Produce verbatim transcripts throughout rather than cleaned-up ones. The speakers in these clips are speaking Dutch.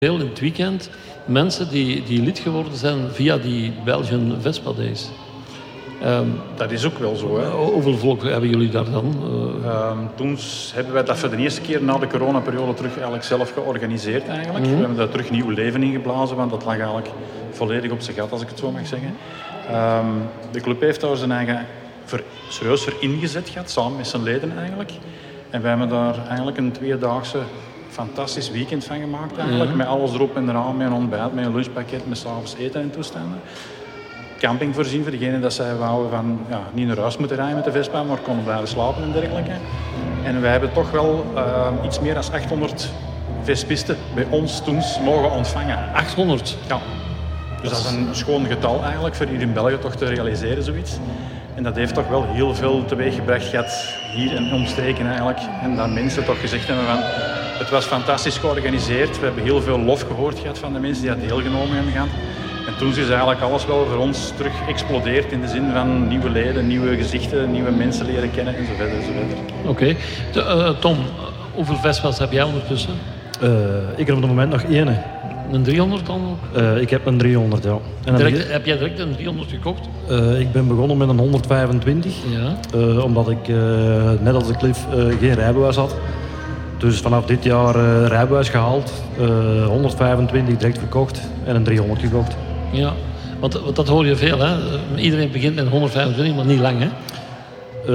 Veel in het weekend mensen die, die lid geworden zijn via die Belgian Vespa Days. Um, dat is ook wel zo. Hè. Hoeveel volk hebben jullie daar dan? Uh... Um, toen hebben wij dat voor de eerste keer na de coronaperiode terug eigenlijk zelf georganiseerd. Eigenlijk. Mm-hmm. We hebben daar terug nieuw leven in geblazen, want dat lag eigenlijk volledig op zijn gat, als ik het zo mag zeggen. Um, de club heeft daar zijn eigen voor, serieus voor ingezet gehad, samen met zijn leden eigenlijk. En wij hebben daar eigenlijk een tweedaagse fantastisch weekend van gemaakt eigenlijk. Ja. Met alles erop en eraan, met een ontbijt, met een lunchpakket, met 's avonds eten en toestanden. Camping voorzien voor degenen dat zij wouden van ja, niet naar huis moeten rijden met de Vespa, maar konden blijven slapen en dergelijke. En wij hebben toch wel uh, iets meer dan achthonderd vespisten bij ons toen mogen ontvangen. achthonderd? Ja. Dus dat is een schoon getal eigenlijk voor hier in België toch te realiseren, zoiets. En dat heeft toch wel heel veel teweeggebracht gehad hier in omstreken eigenlijk. En dat mensen toch gezegd hebben van het was fantastisch georganiseerd. We hebben heel veel lof gehoord gehad van de mensen die daar deelgenomen hebben gehad. En toen is eigenlijk alles wel voor ons terug geëxplodeerd in de zin van nieuwe leden, nieuwe gezichten, nieuwe mensen leren kennen en zo verder. Oké. Okay. Uh, Tom, hoeveel Vespa's heb jij ondertussen? Uh, ik heb op het moment nog één. Een driehonderd dan ook? Uh, ik heb een driehonderd, ja. En direct, heb, heb jij direct een driehonderd gekocht? Uh, ik ben begonnen met een honderdvijfentwintig. Ja. Uh, omdat ik, uh, net als de Cliff, uh, geen rijbewijs had. Dus vanaf dit jaar uh, rijbewijs gehaald. Uh, honderdvijfentwintig direct verkocht en een driehonderd gekocht. Ja, want, want dat hoor je veel, hè? Iedereen begint met honderdvijfentwintig, maar niet lang, hè? Uh,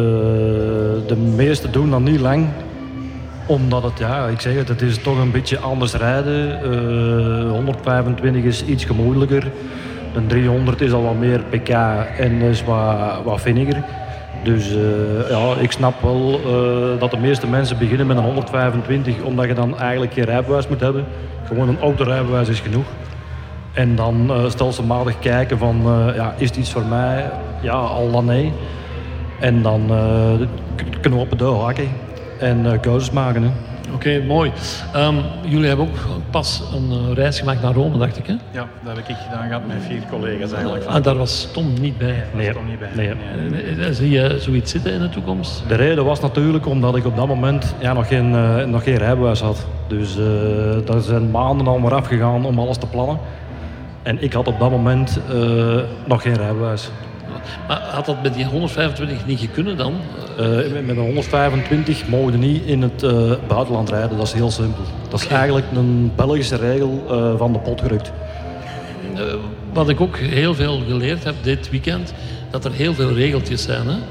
de meesten doen dat niet lang. Omdat het, ja, ik zeg het, het is toch een beetje anders rijden. Uh, honderdvijfentwintig is iets gemoedelijker. Een driehonderd is al wat meer pk en is wat, wat vinniger. Dus uh, ja, ik snap wel uh, dat de meeste mensen beginnen met een honderdvijfentwintig, omdat je dan eigenlijk geen rijbewijs moet hebben. Gewoon een autorijbewijs is genoeg. En dan uh, stelselmatig kijken van, uh, ja, is het iets voor mij? Ja, al dan nee. En dan uh, kunnen we op de deur hakken en uh, keuzes maken. Oké, okay, mooi. Um, jullie hebben ook pas een uh, reis gemaakt naar Rome, dacht ik, hè? Ja, dat heb ik gedaan gehad met vier collega's eigenlijk. En ah, daar was Tom niet bij? Nee, Tom niet bij. Nee. Nee. Nee. Zie je zoiets zitten in de toekomst? De reden was natuurlijk omdat ik op dat moment ja, nog, geen, uh, nog geen rijbewijs had. Dus uh, daar zijn maanden al maar afgegaan om alles te plannen. En ik had op dat moment uh, nog geen rijbewijs. Maar had dat met die honderdvijfentwintig niet gekund dan? Uh, met een honderdvijfentwintig mogen we niet in het uh, buitenland rijden. Dat is heel simpel. Dat is eigenlijk een Belgische regel uh, van de pot gerukt. Uh, wat ik ook heel veel geleerd heb dit weekend, dat er heel veel regeltjes zijn, hè?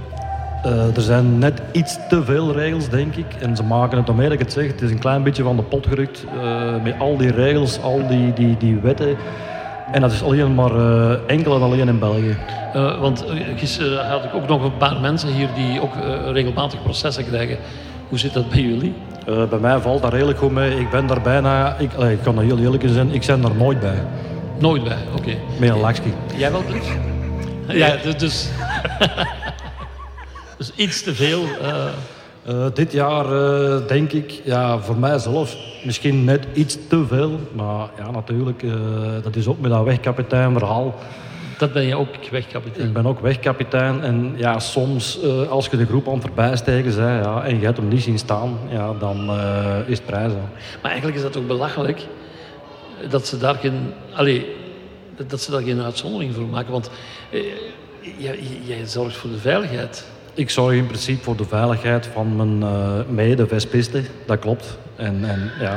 Uh, er zijn net iets te veel regels, denk ik. En ze maken het, om eerlijk te zeggen, het is een klein beetje van de pot gerukt. Uh, met al die regels, al die, die, die wetten. En dat is alleen maar uh, enkel en alleen in België. Uh, want gisteren had ik ook nog een paar mensen hier die ook uh, regelmatig processen krijgen. Hoe zit dat bij jullie? Uh, bij mij valt dat redelijk goed mee. Ik ben daar bijna, ik, uh, ik kan er heel eerlijk in zijn, ik ben daar nooit bij. Nooit bij, oké. Okay. Met een lakski. Jij wel, Cliff? Ja, dus... dus, dus iets te veel. Uh... Uh, dit jaar uh, denk ik, ja, voor mijzelf misschien net iets te veel. Maar ja, natuurlijk, uh, dat is ook met dat wegkapitein verhaal. Dat ben je ook wegkapitein? Ik ben ook wegkapitein. En ja, soms uh, als je de groep aan het voorbijsteken bent ja, en je hebt hem niet zien staan, ja, dan uh, is het prijs. Hè. Maar eigenlijk is dat ook belachelijk dat ze daar geen, allez, dat ze daar geen uitzondering voor maken. Want uh, jij, jij zorgt voor de veiligheid. Ik zorg in principe voor de veiligheid van mijn uh, mede-vespisten, dat klopt. En, en ja...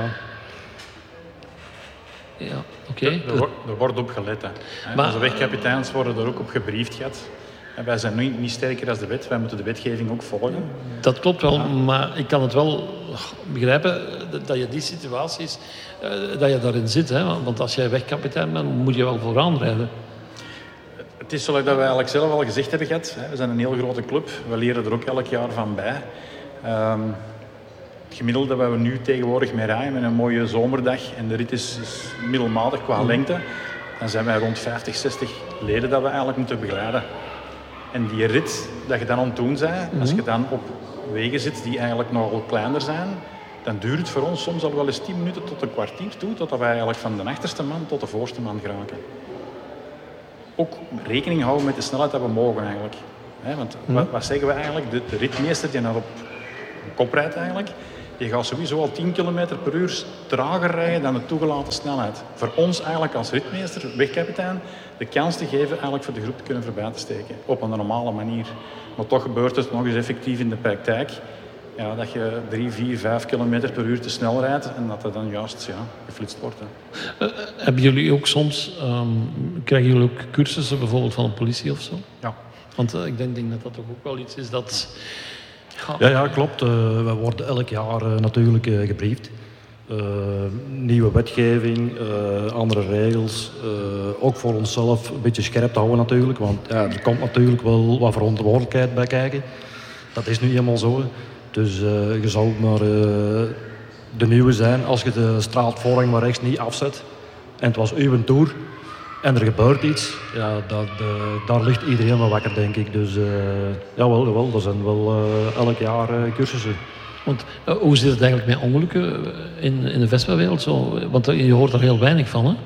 Ja, oké. Okay. Er, er, er wordt op gelet, hè. Maar, onze wegkapiteins worden er ook op gebriefd gehad. En wij zijn niet, niet sterker dan de wet, wij moeten de wetgeving ook volgen. Dat klopt wel, ja. Maar ik kan het wel begrijpen dat je die situaties, uh, dat je daarin zit. Hè? Want als jij wegkapitein bent, moet je wel vooraan rijden. Het is zoals dat wij eigenlijk zelf al gezegd hebben gehad. We zijn een heel grote club. We leren er ook elk jaar van bij. Um, het gemiddelde waar we nu tegenwoordig mee rijden met een mooie zomerdag en de rit is, is middelmatig qua lengte, dan zijn wij rond vijftig, zestig leden dat we eigenlijk moeten begeleiden. En die rit dat je dan aan het doen bent, als je dan op wegen zit die eigenlijk nogal kleiner zijn, dan duurt het voor ons soms al wel eens tien minuten tot een kwartier toe, totdat wij eigenlijk van de achterste man tot de voorste man geraken. Ook rekening houden met de snelheid dat we mogen eigenlijk. He, want wat, wat zeggen we eigenlijk? De, de ritmeester die naar op kop rijdt eigenlijk, je gaat sowieso al tien kilometer per uur trager rijden dan de toegelaten snelheid. Voor ons eigenlijk als ritmeester, wegkapitein, de kans te geven eigenlijk voor de groep te kunnen voorbij te steken. Op een normale manier. Maar toch gebeurt het nog eens effectief in de praktijk. Ja, dat je drie, vier, vijf kilometer per uur te snel rijdt en dat er dan juist ja, geflitst wordt. Hè. Uh, hebben jullie ook soms, um, krijgen jullie ook cursussen bijvoorbeeld van de politie of zo? Ja. Want uh, ik denk, denk dat dat toch ook wel iets is dat... Ja, ja klopt. Uh, we worden elk jaar uh, natuurlijk uh, gebriefd. Uh, nieuwe wetgeving, uh, andere regels. Uh, ook voor onszelf een beetje scherp te houden natuurlijk. Want ja, er komt natuurlijk wel wat verantwoordelijkheid bij kijken. Dat is nu eenmaal zo. Dus uh, je zou maar uh, de nieuwe zijn als je de straat voor en maar rechts niet afzet. En het was uw toer. En er gebeurt iets, ja, dat, uh, daar ligt iedereen wel wakker, denk ik. Dus uh, jawel, jawel, er zijn wel uh, elk jaar uh, cursussen. Want uh, hoe zit het eigenlijk met ongelukken in, in de Vespa-wereld? Zo? Want uh, je hoort er heel weinig van, hè?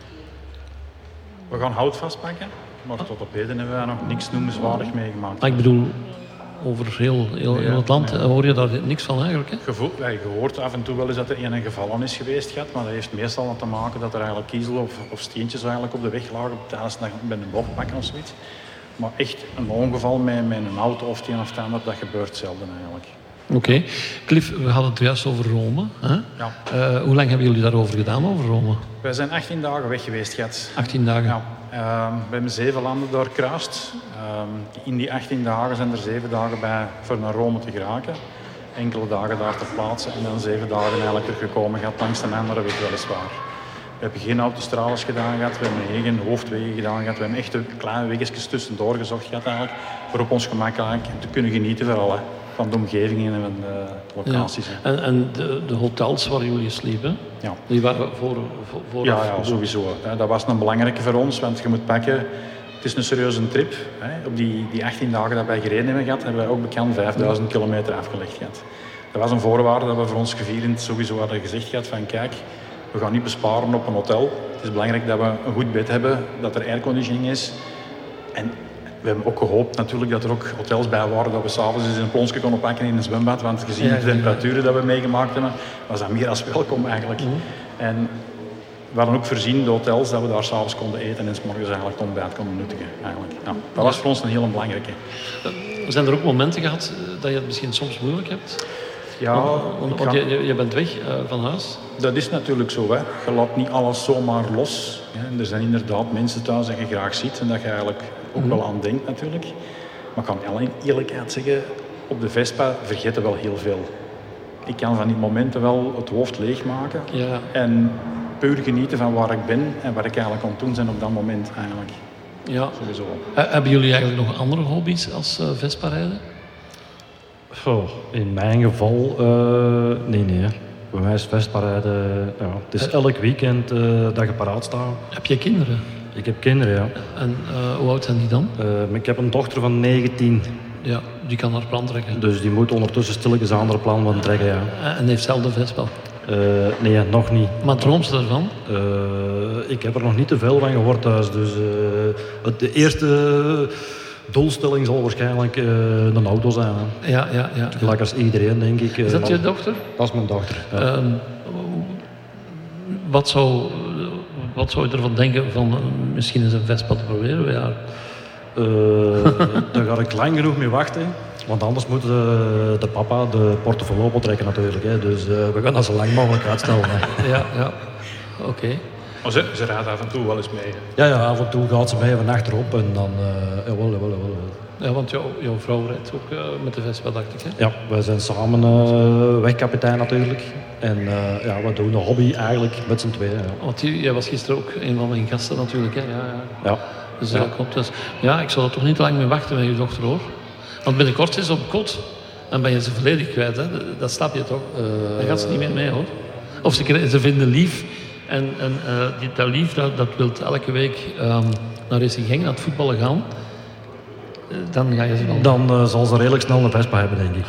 We gaan hout vastpakken, maar tot op heden hebben wij nog niks noemenswaardig meegemaakt. Maar ik bedoel, over heel, heel, heel het land nee. hoor je daar niks van eigenlijk, hè? Gevoel, ja, je hoort af en toe wel eens dat er een gevallen is geweest, gaat, maar dat heeft meestal te maken dat er eigenlijk kiezel of, of steentjes eigenlijk op de weg lagen tijdens bij een bochtpakken of zoiets. Maar echt een ongeval met, met een auto of het een of het ander, dat gebeurt zelden eigenlijk. Oké. Okay. Cliff, we hadden het juist over Rome. Hè? Ja. Uh, hoe lang hebben jullie daarover gedaan, over Rome? Wij zijn achttien dagen weg geweest, Gert. achttien dagen? Ja. Uh, we hebben zeven landen doorkruist. Uh, in die achttien dagen zijn er zeven dagen bij voor naar Rome te geraken. Enkele dagen daar te plaatsen en dan zeven dagen eigenlijk teruggekomen gehad langs de andere weg weliswaar. We hebben geen autostrades gedaan gehad, we hebben geen hoofdwegen gedaan gehad. We hebben echt kleine weggetjes tussendoor gezocht gehad eigenlijk, voor op ons gemak eigenlijk te kunnen genieten vooral, hè, van de omgevingen en van de locaties. Ja. En, en de, de hotels waar jullie sliepen, ja. die waren voor, voor, voor Ja, ja, sowieso. Hè. Dat was een belangrijke voor ons, want je moet pakken, het is een serieuze trip. Hè. Op die, die achttien dagen dat wij gereden hebben gehad, hebben wij ook bekend vijfduizend kilometer afgelegd gehad. Dat was een voorwaarde dat we voor ons gevierend sowieso hadden gezegd gehad van kijk, we gaan niet besparen op een hotel. Het is belangrijk dat we een goed bed hebben, dat er airconditioning is. En we hebben ook gehoopt natuurlijk dat er ook hotels bij waren dat we s'avonds eens een plonsje konden pakken in een zwembad. Want gezien ja, de temperaturen dat we meegemaakt hebben, was dat meer als welkom eigenlijk. Mm-hmm. En we hadden ook voorzien de hotels dat we daar s'avonds konden eten en 's morgens eigenlijk het ontbijt konden nuttigen. Eigenlijk. Ja, dat was voor ons een hele belangrijke. Zijn er ook momenten gehad dat je het misschien soms moeilijk hebt? Ja, want, want je, je bent weg uh, van huis. Dat is natuurlijk zo. Hè. Je laat niet alles zomaar los. Hè. Er zijn inderdaad mensen thuis dat je graag ziet en dat je eigenlijk ook mm. wel aan denkt natuurlijk. Maar ik kan in eerlijkheid zeggen, op de Vespa vergeet je wel heel veel. Ik kan van die momenten wel het hoofd leegmaken ja. en puur genieten van waar ik ben en wat ik eigenlijk aan het doen ben op dat moment eigenlijk. Ja. Sowieso. Uh, hebben jullie eigenlijk nog andere hobby's als uh, Vespa rijden? Oh, in mijn geval, uh, nee, nee. Bij mij is Vespa rijden, ja, het is elk weekend uh, dat je paraat staat. Heb je kinderen? Ik heb kinderen, ja. En uh, hoe oud zijn die dan? Uh, ik heb een dochter van negentien. Ja, die kan haar plan trekken. Dus die moet ondertussen stilletjes aan haar plan van trekken, ja. En heeft zelf de Vespa? Uh, nee, nog niet. Maar droomt ze ervan? Uh, ik heb er nog niet te veel van gehoord thuis. Dus uh, het, de eerste doelstelling zal waarschijnlijk uh, een auto zijn. Hè. Ja, ja, ja. Gelijk als iedereen, denk ik. Is dat je dochter? Dat is mijn dochter, ja. Uh, wat, zou, wat zou je ervan denken van uh, misschien eens een Vespa te proberen bij haar? Uh, daar ga ik lang genoeg mee wachten. Want anders moet uh, de papa de portefeuille optrekken natuurlijk. Hè. Dus uh, we gaan dat zo lang mogelijk uitstellen. Hè. Ja, ja. Oké. Okay. Maar ze, ze rijdt af en toe wel eens mee. Hè. Ja, ja, af en toe gaat ze mee van achterop en dan... Uh, jawel, jawel, jawel. Ja, want jou, jouw vrouw rijdt ook uh, met de Vespa, dacht ik. Hè? Ja, wij zijn samen uh, wegkapitein natuurlijk. En uh, ja, we doen een hobby eigenlijk met z'n tweeën. Ja. Want jij was gisteren ook een van mijn gasten natuurlijk. Hè? Ja, ja. Ja. Dus dat ja. klopt. Dus, ja, ik zal er toch niet te lang mee wachten met je dochter, hoor. Want binnenkort is ze op kot. Dan ben je ze volledig kwijt, hè. Dat snap je toch? Uh, dan gaat ze niet meer mee, hoor. Of ze, ze vinden lief. En, en uh, die, dat lief, dat, dat wil elke week um, naar Racing Genk, naar het voetballen gaan. Uh, dan ga je ze wel... Dan uh, zal ze redelijk snel een Vespa hebben, denk ik.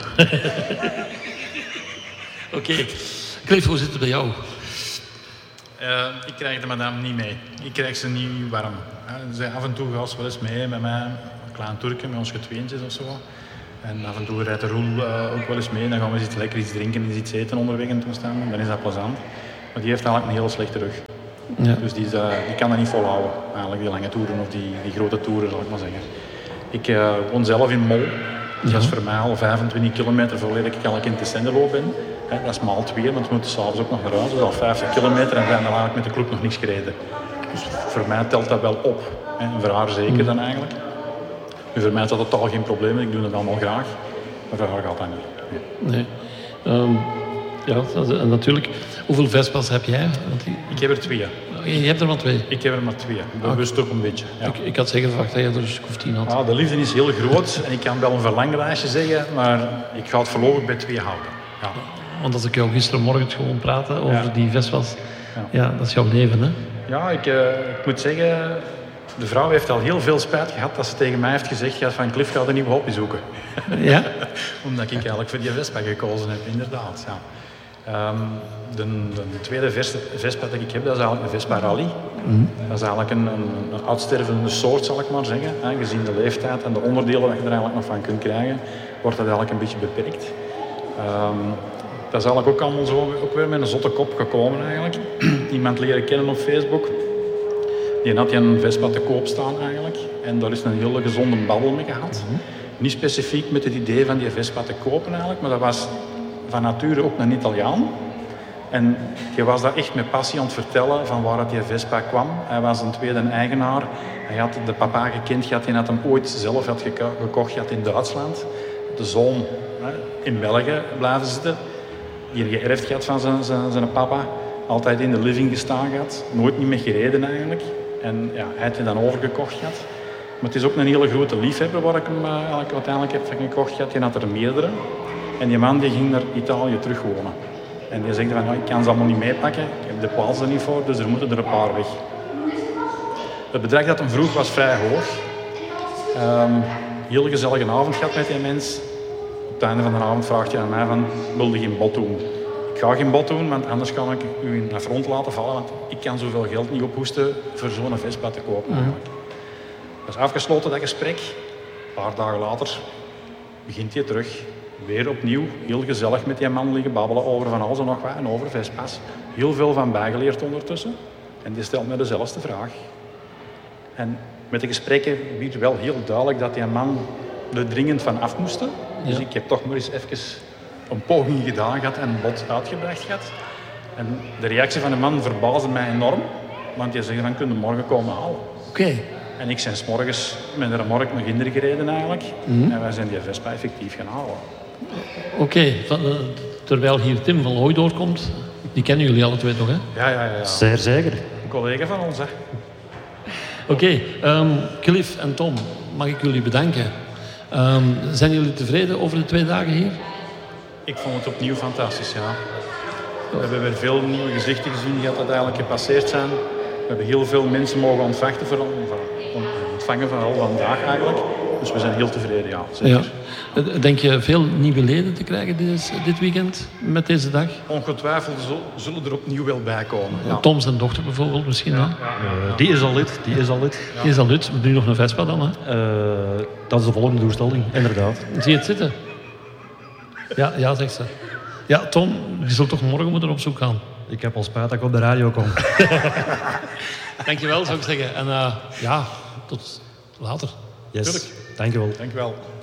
Oké. Okay. Cliff, hoe zit het bij jou? Uh, ik krijg de madame niet mee. Ik krijg ze niet warm. Uh, ze af en toe gaat ze wel eens mee met mij, een klein toertje met ons getweentjes of zo. En af en toe rijdt de Roel uh, ook wel eens mee. Dan gaan we eens lekker iets drinken en iets eten onderweg en toestaan. Dan is dat plezant. Maar die heeft eigenlijk een hele slechte rug. Ja. Dus die, is, uh, die kan dat niet volhouden. Eigenlijk die lange toeren of die, die grote toeren, zal ik maar zeggen. Ik uh, woon zelf in Mol. Dus dat is voor mij al vijfentwintig kilometer voordat ik eigenlijk in Tessenderlo ben. He, dat is maal twee, want we moeten s'avonds ook nog naar huis. Dat is al vijftig kilometer en we hebben eigenlijk met de club nog niks gereden. Dus voor mij telt dat wel op. He, en voor haar zeker dan eigenlijk. Nu, voor mij is dat totaal geen probleem. Ik doe het allemaal graag. Maar voor haar gaat dat niet. Nee. nee. Um, ja, en natuurlijk. Hoeveel Vespa's heb jij? Die... Ik heb er twee. Je hebt er maar twee? Ik heb er maar twee. Bewust ook een beetje. Ja. Ik, ik had zeker verwacht dat je er een stuk of tien had. Ah, de liefde is heel groot. En ik kan wel een verlanglijstje zeggen. Maar ik ga het voorlopig bij twee houden. Ja. Want als ik jou gisterenmorgen gewoon praatte over ja. die Vespa's. Ja. ja, dat is jouw leven, hè? Ja, ik, uh, ik moet zeggen... De vrouw heeft al heel veel spijt gehad dat ze tegen mij heeft gezegd... Ja, van Cliff gaat een nieuwe hobby zoeken. Ja? Omdat ik eigenlijk voor die Vespa gekozen heb, inderdaad. Ja. Um, de, de tweede Vespa dat ik heb, dat is eigenlijk een Vespa Rally. Mm. Dat is eigenlijk een, een, een uitstervende soort, zal ik maar zeggen. Hè. Gezien de leeftijd en de onderdelen dat je er eigenlijk nog van kunt krijgen, wordt dat eigenlijk een beetje beperkt. Um, dat is eigenlijk ook allemaal zo, ook weer met een zotte kop gekomen eigenlijk. Iemand leren kennen op Facebook. Die had een Vespa te koop staan eigenlijk. En daar is een hele gezonde babbel mee gehad. Mm. Niet specifiek met het idee van die Vespa te kopen eigenlijk, maar dat was van nature ook een Italiaan. En hij was daar echt met passie aan het vertellen van waar dat die Vespa kwam. Hij was een tweede eigenaar. Hij had de papa gekend, hij had hem ooit zelf had geko- gekocht had in Duitsland. De zoon hè, in België blijven zitten. Die hij geërfd had van zijn, zijn, zijn papa. Altijd in de living gestaan had. Nooit niet meer gereden eigenlijk. En ja, hij had hij dan overgekocht gehad. Maar het is ook een hele grote liefhebber waar ik hem uh, eigenlijk uiteindelijk heb van gekocht gehad. Die had er meerdere. En die man die ging naar Italië terug wonen. En die zegt van, nou, ik kan ze allemaal niet meepakken. Ik heb de plaats er niet voor, dus er moeten er een paar weg. Het bedrag dat hem vroeg was vrij hoog. Um, heel gezellige avond gehad met die mens. Op het einde van de avond vraagt hij aan mij van, wil je geen bod doen? Ik ga geen bod doen, want anders kan ik u in de front laten vallen. Want ik kan zoveel geld niet ophoesten voor zo'n Vespa te kopen. Mm-hmm. Dat is afgesloten, dat gesprek. Een paar dagen later begint hij terug. Weer opnieuw, heel gezellig met die man liggen babbelen over van alles en nog wat en over Vespa's. Heel veel van bijgeleerd ondertussen. En die stelt me dezelfde vraag. En met de gesprekken werd wel heel duidelijk dat die man er dringend van af moest. Dus ja. Ik heb toch maar eens even een poging gedaan gehad en een bod uitgebracht gehad. En de reactie van de man verbaasde mij enorm. Want die zegt, dan kun je morgen komen halen. Oké. Okay. En ik ben 's morgens met een remork nog in gereden eigenlijk. Mm-hmm. En wij zijn die Vespa effectief gaan halen. Oké, okay. Terwijl hier Tim van Hooy doorkomt, die kennen jullie alle twee toch, hè? Ja, ja, ja. Zeer zeker. Een collega van ons, hè. Oké, okay, um, Cliff en Tom, mag ik jullie bedanken. Um, zijn jullie tevreden over de twee dagen hier? Ik vond het opnieuw fantastisch, ja. We hebben weer veel nieuwe gezichten gezien die dat eigenlijk gepasseerd zijn. We hebben heel veel mensen mogen ontvangen, vooral, ontvangen vooral vandaag eigenlijk. Dus we zijn heel tevreden, ja. Zeker. Ja. Denk je veel nieuwe leden te krijgen dit, dit weekend, met deze dag? Ongetwijfeld zullen er opnieuw wel bij komen. Ja. Tom zijn dochter bijvoorbeeld misschien, ja. Ja. Uh, die is al lid, die is al lid. Ja. Die is al lid, nu nog een Vespa dan, hè? Uh, dat is de volgende doelstelling, inderdaad. Zie je het zitten? Ja, ja, zegt ze. Ja, Tom, je zult toch morgen moeten op zoek gaan? Ik heb al spijt dat ik op de radio kom. Dankjewel, zou ik zeggen. En uh, ja, tot later. Yes. Tuurlijk. Dankjewel. Dankjewel.